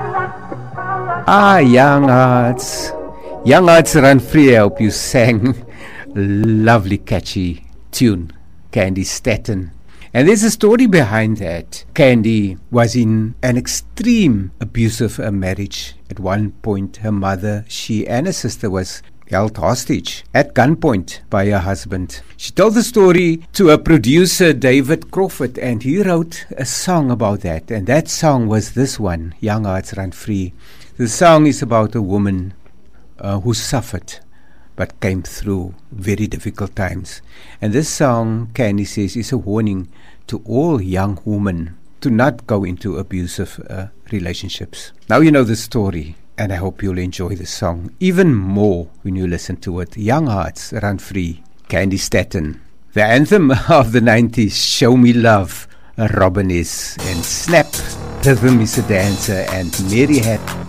Young Hearts. Young Hearts Run Free. I hope you sang lovely catchy tune, Candy Staton. And there's a story behind that. Candy was in an extreme abusive marriage. At one point, her mother, she and her sister was held hostage at gunpoint by her husband. She told the story to a producer, David Crawford, and he wrote a song about that. And that song was this one, Young Hearts Run Free. The song is about a woman who suffered but came through very difficult times. And this song, Candy says, is a warning to all young women to not go into abusive relationships. Now you know the story, and I hope you'll enjoy the song even more when you listen to it. Young Hearts Run Free, Candy Staton. The anthem of the 90s, Show Me Love, Robin is, and Snap, Rhythm is a Dancer, and Mary Had